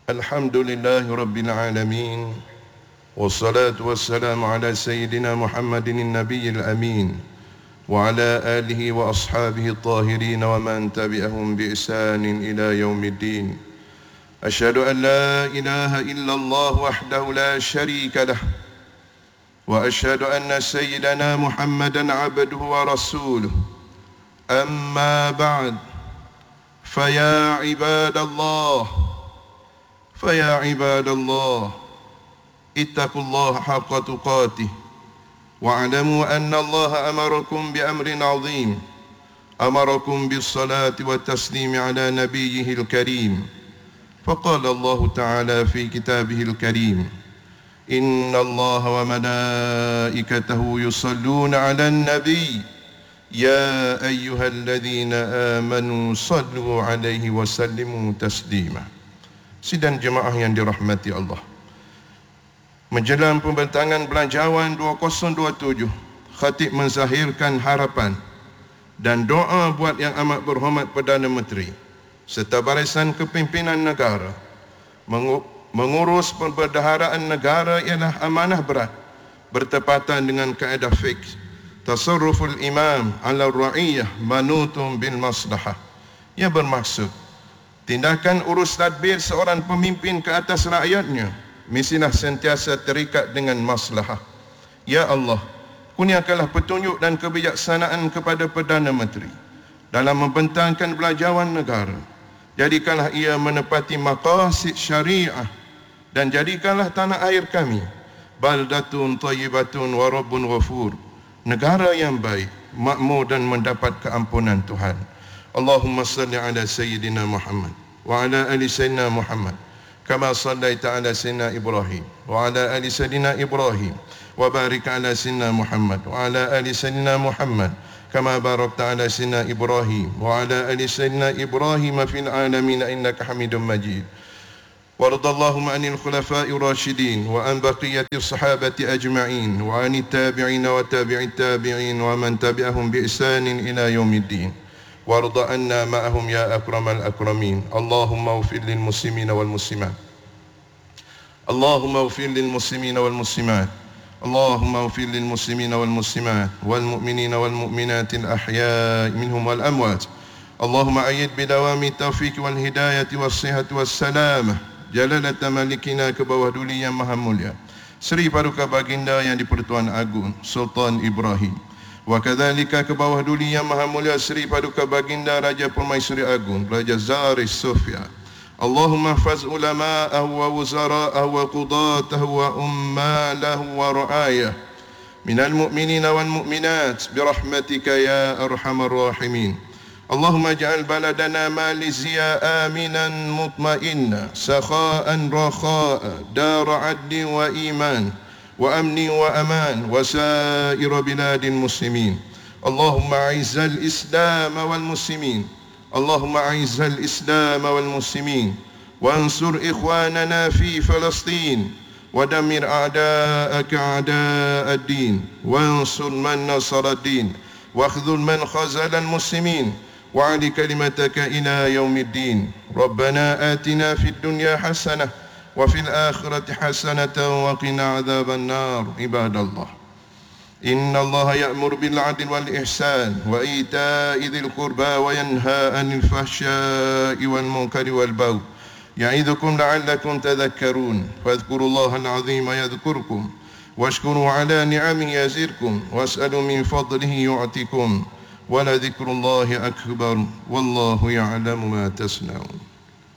Alhamdulillahi Rabbil Alamin. Wassalatu wassalamu ala Sayyidina Muhammadin Nabiyil Amin wa ala alihi wa ashabihi tahirin wa man tabi'ahum bi ihsanin ila yaumiddin. Asyhadu an la ilaha illallah wahdahu la syarika lah wa asyhadu anna Sayyidana Muhammadan abduhu wa rasuluh. Amma ba'd. Faya ibadallah فيا عباد الله اتقوا الله حق تقاته واعلموا أن الله أمركم بأمر عظيم أمركم بالصلاة والتسليم على نبيه الكريم فقال الله تعالى في كتابه الكريم إن الله وملائكته يصلون على النبي يا أيها الذين آمنوا صلوا عليه وسلموا تسليما. Sidang jemaah yang dirahmati Allah, menjelang pembentangan Belanjawan 2027, khatib menzahirkan harapan dan doa buat Yang Amat Berhormat Perdana Menteri serta barisan kepimpinan negara. Mengurus perbendaharaan negara ialah amanah berat, bertepatan dengan kaedah fiqh tasarruful imam ala ra'iyah manutun bil maslahah. Ia bermaksud tindakan urus tadbir seorang pemimpin ke atas rakyatnya mestilah sentiasa terikat dengan maslahah. Ya Allah, kurniakanlah petunjuk dan kebijaksanaan kepada Perdana Menteri dalam membentangkan belanjawan negara. Jadikanlah ia menepati maqasid syariah dan jadikanlah tanah air kami baldatun thayyibatun wa rabbun ghafur, negara yang baik, makmur dan mendapat keampunan Tuhan. Allahumma salli ala Sayyidina Muhammad wa ala ali Sayyidina Muhammad kama sallaita ala Sayyidina Ibrahim wa ala ali Sayyidina Ibrahim wa barik ala Sayyidina Muhammad wa ala ali Sayyidina Muhammad kama barakta ala Sayyidina Ibrahim wa ala ali Sayyidina Ibrahim fil alamin innaka Hamidum Majid. Waradallahu anil khulafa'ir rasyidin wa an baqiyatis sahabati ajma'in wa anit tabi'in wa tabi'it tabi'in wa man tabi'ahum bi ihsanin ila yaumiddin. وارض عنا معهم يا أكرم الأكرمين. اللهم اغفر للمسلمين والمسلمات اللهم اغفر للمسلمين والمسلمات اللهم اغفر للمسلمين والمسلمات والمؤمنين والمؤمنات الأحياء منهم والأموات. اللهم أيد بدوام التوفيق والهداية والصحة والسلامة جلالة مالكنا ke bawah duli yang maha mulia Seri Paduka Baginda Yang di-Pertuan Agung Sultan Ibrahim, wa kadzalika ke bawah duli yang maha mulia Seri Paduka Baginda Raja Permaisuri Agung Raja Zaris Sofia. Allahumma hafaz ulama'ahu wa wuzara'ahu wa qudatahu wa ummalahu wa ra'ayah minal mu'minina wal mu'minat birahmatika ya arhamar rahimin. Allahumma ja'al baladana Malaysia aminan mutma'inna sakha'an rakha'a dara adli wa iman وأمن وأمان وسائر بلاد المسلمين. اللهم أعز الإسلام والمسلمين اللهم أعز الإسلام والمسلمين وانصر إخواننا في فلسطين ودمر أعداءك أعداء الدين وانصر من نصر الدين واخذل من خذل المسلمين وعلي كلمتك إلى يوم الدين. ربنا آتنا في الدنيا حسنة وفي الآخرة حسنة وقنا عذاب النار. عباد الله، إن الله يأمر بالعدل والإحسان وإيتاء ذي القربى وينهى عن الفحشاء والمنكر والبغي يعظكم لعلكم تذكرون. فاذكروا الله العظيم يذكركم واشكروا على نعمه يزدكم واسألوا من فضله يعطكم ولذكر الله أكبر والله يعلم ما تصنعون.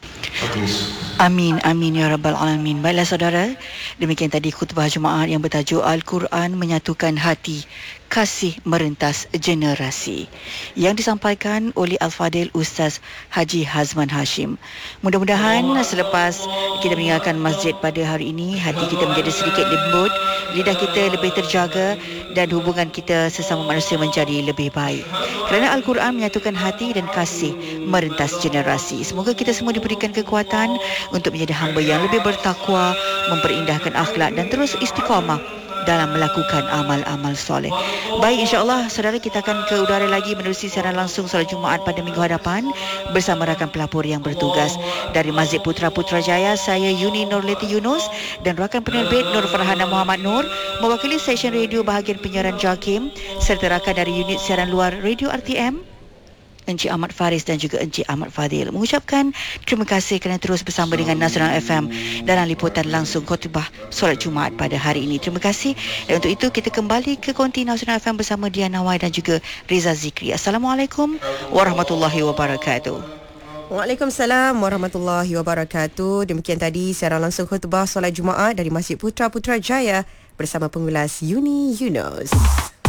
Amin, amin ya rabbal alamin. Baiklah saudara, demikian tadi khutbah Jumaat yang bertajuk Al-Quran Menyatukan Hati, Kasih Merentas Generasi, yang disampaikan oleh Al-Fadil Ustaz Haji Hazman Hashim. Mudah-mudahan selepas kita meninggalkan masjid pada hari ini, hati kita menjadi sedikit lembut, lidah kita lebih terjaga dan hubungan kita sesama manusia menjadi lebih baik. Kerana Al-Quran menyatukan hati dan kasih merentas generasi. Semoga kita semua diberikan kekuatan untuk menjadi hamba yang lebih bertakwa, memperindahkan akhlak dan terus istiqamah dalam melakukan amal-amal soleh. Baik, insya-Allah saudara, kita akan ke udara lagi menerusi siaran langsung solat Jumaat pada minggu hadapan bersama rakan pelapor yang bertugas dari Masjid Putra Putrajaya. Saya Yuni Nurleti Yunus dan rakan penerbit Nur Farhana Muhammad Nur mewakili stesen radio bahagian penyiaran JAKIM serta rakan dari unit siaran luar Radio RTM Encik Ahmad Faris dan juga Encik Ahmad Fadil mengucapkan terima kasih kerana terus bersama dengan Nasional FM dalam liputan langsung khutbah solat Jumaat pada hari ini. Terima kasih. Dan untuk itu kita kembali ke konti Nasional FM bersama Diana Wai dan juga Reza Zikri. Assalamualaikum warahmatullahi wabarakatuh. Waalaikumsalam warahmatullahi wabarakatuh. Demikian tadi siaran langsung khutbah solat Jumaat dari Masjid Putra Putrajaya bersama pengulas Yuni Yunus.